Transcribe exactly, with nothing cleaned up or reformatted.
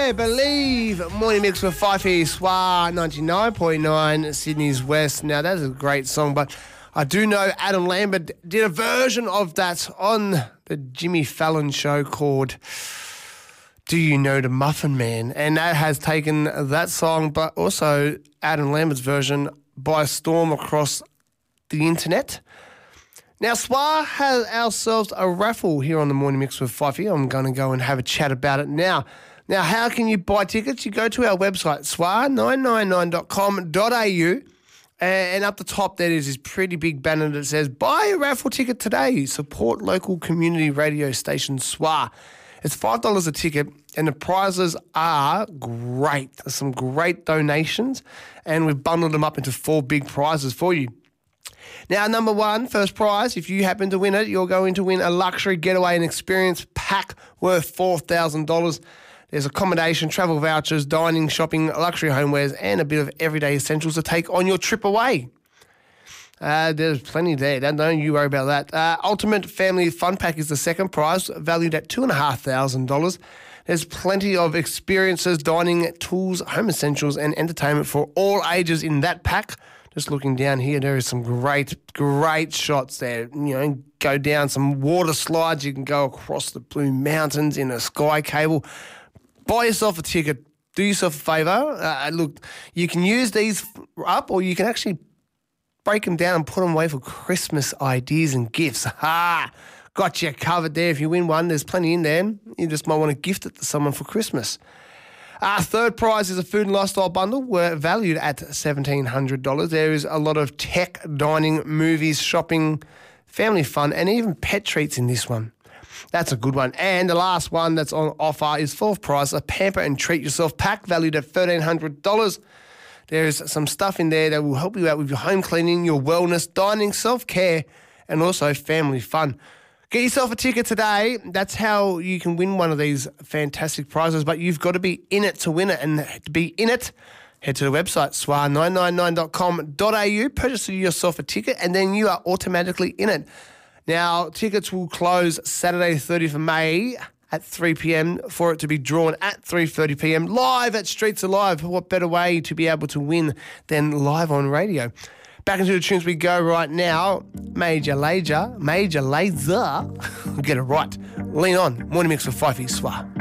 there, Believe. Morning mix with Fifey, Swar ninety-nine point nine, Sydney's West. Now, that's a great song, but I do know Adam Lambert did a version of that on the Jimmy Fallon show called Do You Know the Muffin Man? And that has taken that song, but also Adam Lambert's version, by storm across the internet. Now, Swar has ourselves a raffle here on the Morning Mix with Fifey. I'm going to go and have a chat about it now. Now, how can you buy tickets? You go to our website, swar nine nine nine dot com dot a u, and up the top there is this pretty big banner that says, buy a raffle ticket today. Support local community radio station Swar. It's five dollars a ticket, and the prizes are great. There's some great donations, and we've bundled them up into four big prizes for you. Now, number one, first prize, if you happen to win it, you're going to win a luxury getaway and experience pack worth four thousand dollars. There's accommodation, travel vouchers, dining, shopping, luxury homewares, and a bit of everyday essentials to take on your trip away. Uh, there's plenty there. Don't you worry about that. Uh, Ultimate Family Fun Pack is the second prize, valued at two thousand five hundred dollars. There's plenty of experiences, dining, tools, home essentials, and entertainment for all ages in that pack. Just looking down here, there is some great, great shots there. You know, go down some water slides. You can go across the Blue Mountains in a sky cable. Buy yourself a ticket. Do yourself a favour. Uh, look, you can use these up, or you can actually break them down and put them away for Christmas ideas and gifts. Ha! Got you covered there. If you win one, there's plenty in there. You just might want to gift it to someone for Christmas. Our third prize is a food and lifestyle bundle. We're valued at seventeen hundred dollars. There is a lot of tech, dining, movies, shopping, family fun, and even pet treats in this one. That's a good one. And the last one that's on offer is fourth prize, a Pamper and Treat Yourself pack valued at thirteen hundred dollars. There's some stuff in there that will help you out with your home cleaning, your wellness, dining, self-care, and also family fun. Get yourself a ticket today. That's how you can win one of these fantastic prizes, but you've got to be in it to win it. And to be in it, head to the website, swar nine nine nine dot com dot a u, purchase yourself a ticket, and then you are automatically in it. Now, tickets will close Saturday, thirtieth of May at three p.m. for it to be drawn at three thirty p.m. live at Streets Alive. What better way to be able to win than live on radio? Back into the tunes we go right now. Major Lazer, Major Lazer, get it right. Lean on. Morning Mix with Fifey Swar.